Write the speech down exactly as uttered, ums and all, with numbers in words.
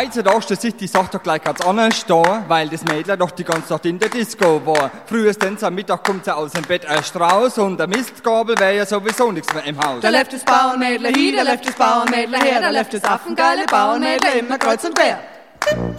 Also da ist sich die Sache doch gleich ganz anders da, weil das Mädel doch die ganze Nacht in der Disco war. Frühestens am Mittag kommt sie aus dem Bett erst raus und der Mistgabel wäre ja sowieso nichts mehr im Haus. Da läuft das Bauernmädler hin, da läuft das Bauernmädler her, da läuft das affengeile Bauernmädler immer kreuz und quer.